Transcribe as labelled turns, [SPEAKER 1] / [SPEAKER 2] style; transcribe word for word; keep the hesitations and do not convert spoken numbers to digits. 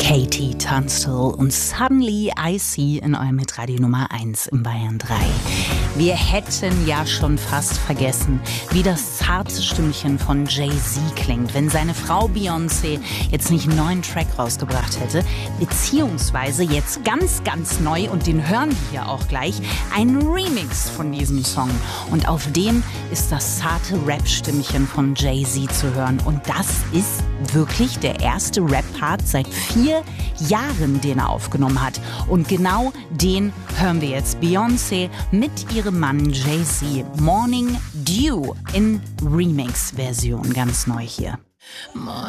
[SPEAKER 1] Katie Tunstall und Suddenly I See in eurem Hitradio Nummer eins im Bayern drei. Wir hätten ja schon fast vergessen, wie das zarte Stimmchen von Jay-Z klingt, wenn seine Frau Beyoncé jetzt nicht einen neuen Track rausgebracht hätte, beziehungsweise jetzt ganz, ganz neu, und den hören wir hier auch gleich, ein Remix von diesem Song. Und auf dem ist das zarte Rap-Stimmchen von Jay-Z zu hören. Und das ist wirklich der erste Rap-Part seit vier Jahren, den er aufgenommen hat. Und genau den hören wir jetzt. Beyoncé mit ihrem Mann Jay-Z. Morning Dew in Remix-Version, ganz neu hier.